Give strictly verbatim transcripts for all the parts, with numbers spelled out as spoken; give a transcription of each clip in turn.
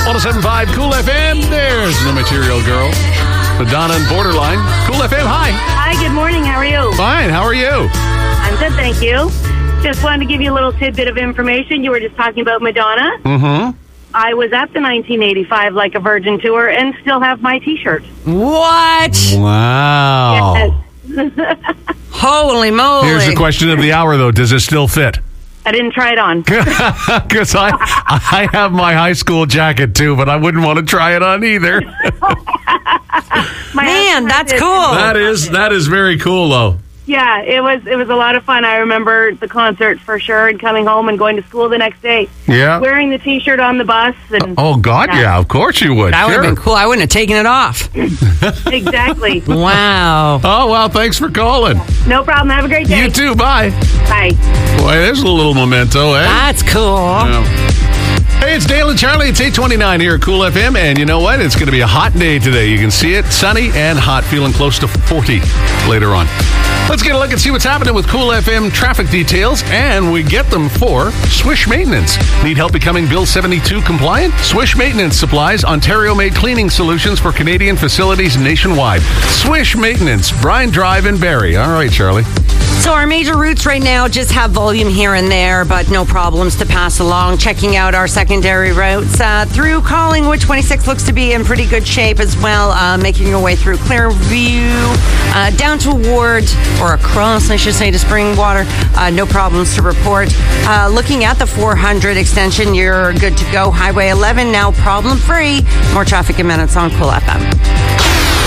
one oh seven point five Cool F M. There's the Material Girl. Madonna and Borderline. Cool F M, hi. Hi, good morning. How are you? Fine, how are you? I'm good, thank you. Just wanted to give you a little tidbit of information. You were just talking about Madonna. Mm-hmm. I was at the nineteen eighty-five Like a Virgin tour and still have my T-shirt. What? Wow. Yes. Holy moly. Here's the question of the hour, though. Does it still fit? I didn't try it on. Because I, I have my high school jacket, too, but I wouldn't want to try it on either. My Man, husband that's did. cool. That is that is very cool, though. Yeah, it was it was a lot of fun. I remember the concert for sure and coming home and going to school the next day. Yeah. Wearing the T-shirt on the bus. And Oh, God, yeah, yeah of course you would. That would Sure. have been cool. I wouldn't have taken it off. Exactly. Wow. Oh, well, thanks for calling. No problem. Have a great day. You too, bye. Bye. Boy, there's a little memento, eh? That's cool. Yeah. Hey, it's Dale and Charlie. It's eight twenty-nine here at Cool F M, and you know what? It's going to be a hot day today. You can see it, sunny and hot, feeling close to forty later on. Let's get a look and see what's happening with Cool F M traffic details, and we get them for Swish Maintenance. Need help becoming Bill seventy-two compliant? Swish Maintenance supplies Ontario-made cleaning solutions for Canadian facilities nationwide. Swish Maintenance, Bryan Drive in Barrie. All right, Charlie. So our major routes right now just have volume here and there, but no problems to pass along. Checking out our secondary routes uh, through Collingwood, twenty-six looks to be in pretty good shape as well. Uh, making your way through Clearview, uh, down toward, or across, I should say, to Springwater. Uh, no problems to report. Uh, looking at the four hundred extension, you're good to go. Highway eleven now problem-free. More traffic in minutes on Cool F M.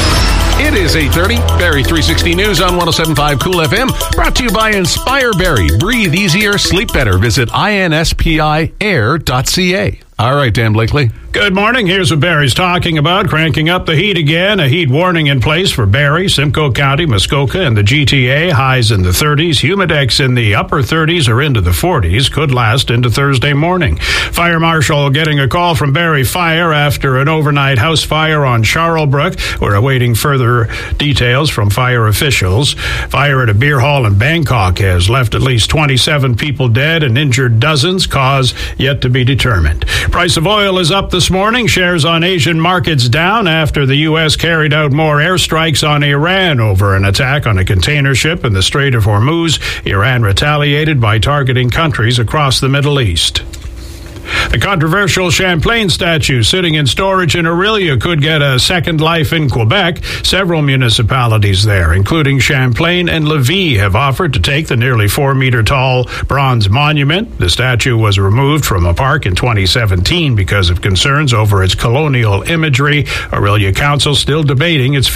It is eight thirty. Barrie three sixty News on one oh seven point five Cool F M. Brought to you by Inspire Barrie. Breathe easier, sleep better. Visit I N S P I air dot C A. All right, Dan Blakely. Good morning. Here's what Barrie's talking about. Cranking up the heat again. A heat warning in place for Barrie, Simcoe County, Muskoka, and the G T A. Highs in the thirties. Humidex in the upper thirties or into the forties. Could last into Thursday morning. Fire Marshal getting a call from Barrie Fire after an overnight house fire on Charlesbrook. We're awaiting further details from fire officials. Fire at a beer hall in Bangkok has left at least twenty-seven people dead and injured dozens. Cause yet to be determined. Price of oil is up this morning. Shares on Asian markets down after the U S carried out more airstrikes on Iran over an attack on a container ship in the Strait of Hormuz. Iran retaliated by targeting countries across the Middle East. The controversial Champlain statue sitting in storage in Orillia could get a second life in Quebec. Several municipalities there, including Champlain and Lévis, have offered to take the nearly four-meter-tall bronze monument. The statue was removed from a park in twenty seventeen because of concerns over its colonial imagery. Orillia Council still debating its